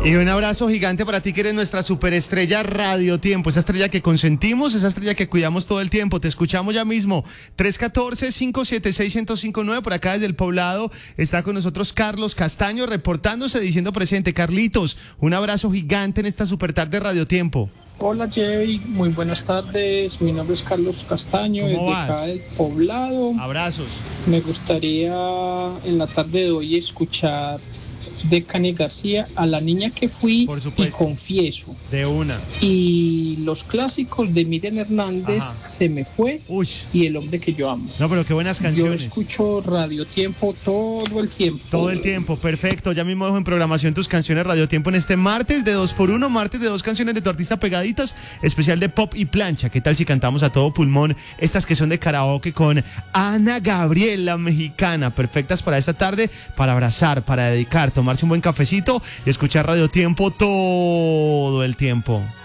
Y un abrazo gigante para ti que eres nuestra superestrella Radio Tiempo, esa estrella que consentimos, esa estrella que cuidamos todo el tiempo. Te escuchamos ya mismo. 314-576-1059 por acá desde el Poblado. Está con nosotros Carlos Castaño reportándose, diciendo presente. Carlitos, un abrazo gigante en esta super tarde Radio Tiempo. Hola Jay, muy buenas tardes. Mi nombre es Carlos Castaño, ¿Cómo desde vas? acá del Poblado. Abrazos. Me gustaría en la tarde de hoy escuchar de Cani García, A la niña que fui Por y supuesto. Confieso. De una. Y los clásicos de Miriam Hernández, Ajá. Se me fue Uy. y El hombre que yo amo. No, pero qué buenas Yo canciones. escucho Radio Tiempo todo el tiempo. Todo el tiempo, perfecto. Ya mismo dejo en programación tus canciones Radio Tiempo en este martes de 2x1, martes de 2 canciones de tu artista pegaditas, especial de pop y plancha. ¿Qué tal si cantamos a todo pulmón estas que son de karaoke con Ana Gabriel, la mexicana? Perfectas para esta tarde, para abrazar, para dedicar, tomarse un buen cafecito y escuchar Radio Tiempo todo el tiempo.